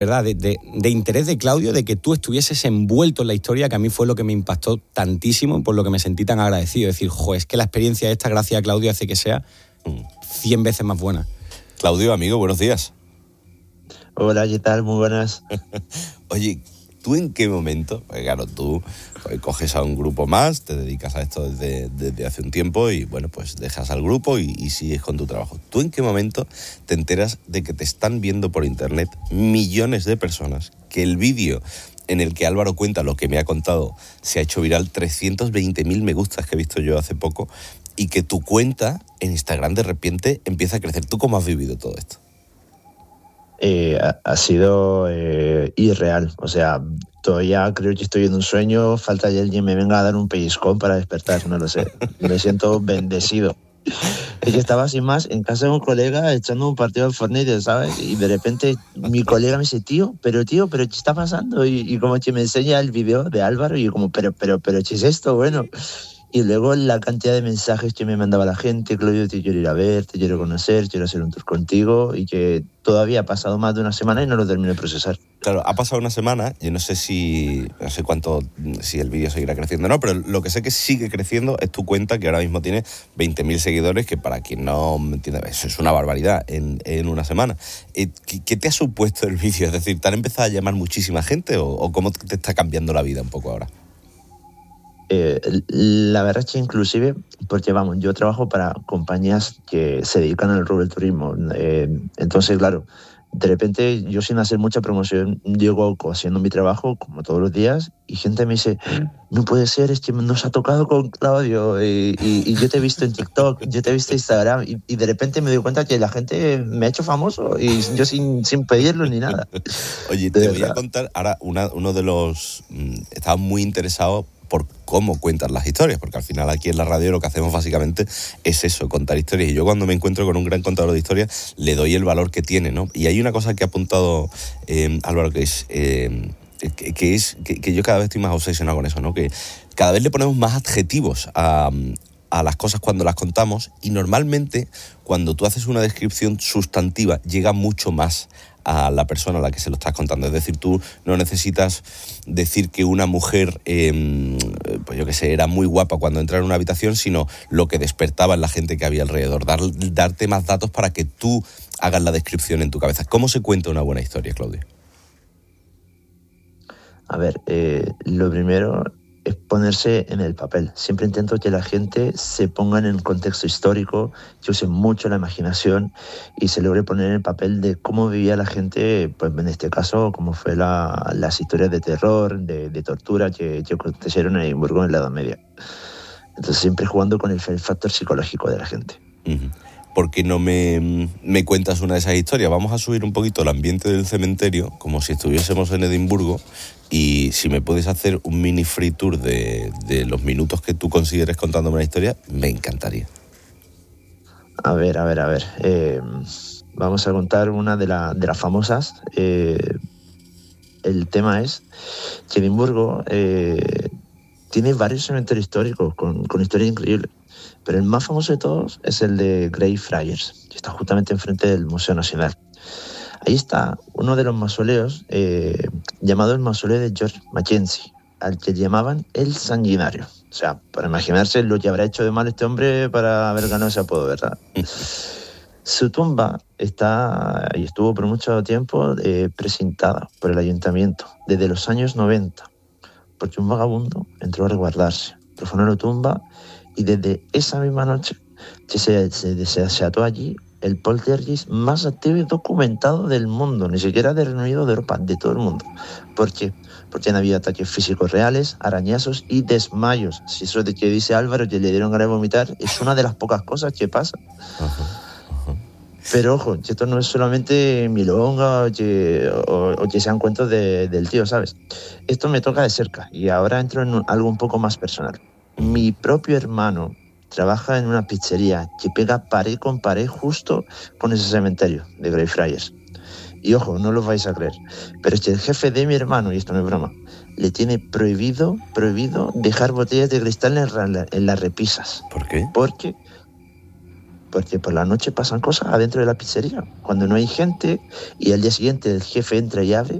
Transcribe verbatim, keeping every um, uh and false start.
¿verdad? De, de, de interés de Claudio, de que tú estuvieses envuelto en la historia, que a mí fue lo que me impactó tantísimo, por lo que me sentí tan agradecido. Es decir, jo, es que la experiencia esta, gracias a Claudio, hace que sea cien veces más buena. Claudio, amigo, buenos días. Hola, ¿qué tal? Muy buenas. Oye, ¿tú en qué momento? Pues claro, tú pues, coges a un grupo más, te dedicas a esto desde, desde hace un tiempo y bueno, pues dejas al grupo y, y sigues con tu trabajo. ¿Tú en qué momento te enteras de que te están viendo por internet millones de personas, que el vídeo en el que Álvaro cuenta lo que me ha contado se ha hecho viral, trescientos veinte mil me gustas que he visto yo hace poco, y que tu cuenta en Instagram de repente empieza a crecer? ¿Tú cómo has vivido todo esto? Eh, ha, ha sido eh, irreal. O sea, todavía creo que estoy en un sueño. Falta que alguien me venga a dar un pellizcón para despertar, no lo sé. Me siento bendecido. Es que estaba sin más en casa de un colega echando un partido al Fortnite, ¿sabes? Y de repente mi colega me dice, tío, pero tío, pero ¿qué está pasando? Y, y como que me enseña el video de Álvaro y yo como, pero, pero, pero, ¿qué es esto? Bueno... Y luego la cantidad de mensajes que me mandaba la gente: Claudio, te quiero ir a ver, te quiero conocer, quiero hacer un tour contigo, y que todavía ha pasado más de una semana y no lo termino de procesar. Claro, ha pasado una semana, yo no sé si, no sé cuánto, si el vídeo seguirá creciendo o no, pero lo que sé que sigue creciendo es tu cuenta, que ahora mismo tiene veinte mil seguidores, que para quien no me entiende, eso es una barbaridad en, en una semana. ¿Qué, ¿Qué te ha supuesto el vídeo? Es decir, ¿te han empezado a llamar muchísima gente o, o cómo te está cambiando la vida un poco ahora? Eh, la verdad es que inclusive, porque vamos, yo trabajo para compañías que se dedican al rubro del turismo, eh, entonces claro, de repente yo sin hacer mucha promoción llego haciendo mi trabajo como todos los días y gente me dice, no puede ser, es que nos ha tocado con Claudio y, y, y yo te he visto en TikTok, yo te he visto en Instagram, y, y de repente me doy cuenta que la gente me ha hecho famoso y yo sin, sin pedirlo ni nada. Oye, te voy a contar ahora una, uno de los... Estaba muy interesado por cómo cuentas las historias, porque al final aquí en la radio lo que hacemos básicamente es eso, contar historias, y yo cuando me encuentro con un gran contador de historias le doy el valor que tiene, ¿no? Y hay una cosa que ha apuntado eh, Álvaro, que es, eh, que, que, es que, que yo cada vez estoy más obsesionado con eso, ¿no? Que cada vez le ponemos más adjetivos a, a las cosas cuando las contamos, y normalmente cuando tú haces una descripción sustantiva llega mucho más a la persona a la que se lo estás contando. Es decir, tú no necesitas decir que una mujer, eh, pues yo qué sé, era muy guapa cuando entra en una habitación, sino lo que despertaba en la gente que había alrededor. Dar, darte más datos para que tú hagas la descripción en tu cabeza. ¿Cómo se cuenta una buena historia, Claudio? A ver, eh, lo primero es ponerse en el papel. Siempre intento que la gente se ponga en el contexto histórico, que use mucho la imaginación y se logre poner en el papel de cómo vivía la gente, pues en este caso, cómo fue la, las historias de terror, de, de tortura que, que acontecieron en Edimburgo en la Edad Media. Entonces siempre jugando con el, el factor psicológico de la gente. Uh-huh. ¿Por qué no me, me cuentas una de esas historias? Vamos a subir un poquito el ambiente del cementerio, como si estuviésemos en Edimburgo, y si me puedes hacer un mini free tour de, de los minutos que tú consideres contándome una historia, me encantaría. A ver, a ver, a ver. Eh, vamos a contar una de, la, de las famosas. Eh, el tema es que Edimburgo eh, tiene varios cementerios históricos con, con historias increíbles, pero el más famoso de todos es el de Greyfriars, que está justamente enfrente del Museo Nacional. Ahí está uno de los mausoleos, eh, llamado el mausoleo de George Mackenzie, al que llamaban el Sanguinario. O sea, para imaginarse lo que habrá hecho de mal este hombre para haber ganado ese apodo, ¿verdad? Su tumba está, y estuvo por mucho tiempo, eh, precintada por el ayuntamiento, desde los años noventa, porque un vagabundo entró a resguardarse, profanó la tumba, y desde esa misma noche que se, se, se, se ató allí el poltergeist más activo y documentado del mundo, ni siquiera del Reino Unido, de Europa, de todo el mundo. ¿Por qué? Porque han habido ataques físicos reales, arañazos y desmayos. Si eso de que dice Álvaro que le dieron ganas de vomitar, es una de las pocas cosas que pasa. Uh-huh. Uh-huh. Pero ojo, esto no es solamente milonga o que, o, o que sean cuentos de, del tío, ¿sabes? Esto me toca de cerca y ahora entro en algo un poco más personal. Mi propio hermano trabaja en una pizzería que pega pared con pared justo con ese cementerio de Greyfriars. Y ojo, no lo vais a creer, pero es que el jefe de mi hermano, y esto no es broma, le tiene prohibido, prohibido dejar botellas de cristal en, la, en las repisas. ¿Por qué? Porque, porque por la noche pasan cosas adentro de la pizzería, cuando no hay gente y al día siguiente el jefe entra y abre